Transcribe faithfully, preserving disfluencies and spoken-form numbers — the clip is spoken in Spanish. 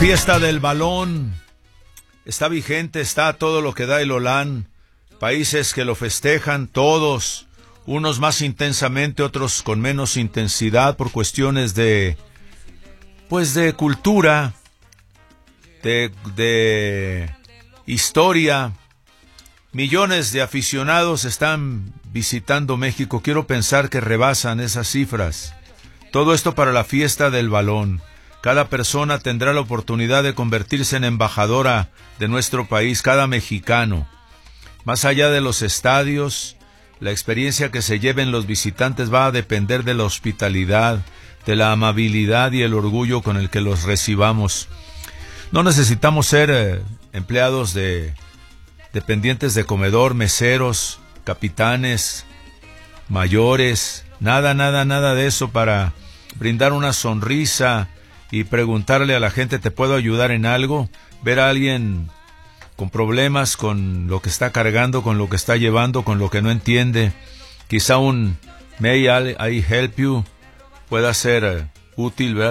Fiesta del balón. Está vigente, está todo lo que da el Olán. Países que lo festejan, todos. Unos más intensamente, otros con menos intensidad por cuestiones de, pues de cultura, de, de historia. Millones de aficionados están visitando México. Quiero pensar que rebasan esas cifras. Todo esto para la fiesta del balón. Cada persona tendrá la oportunidad de convertirse en embajadora de nuestro país, cada mexicano. Más allá de los estadios, la experiencia que se lleven los visitantes va a depender de la hospitalidad, de la amabilidad y el orgullo con el que los recibamos. No necesitamos ser eh, empleados de dependientes de comedor, meseros, capitanes, mayores, nada, nada, nada de eso para brindar una sonrisa y preguntarle a la gente, ¿te puedo ayudar en algo? Ver a alguien con problemas, con lo que está cargando, con lo que está llevando, con lo que no entiende. Quizá un "May I help you" pueda ser útil, ¿verdad?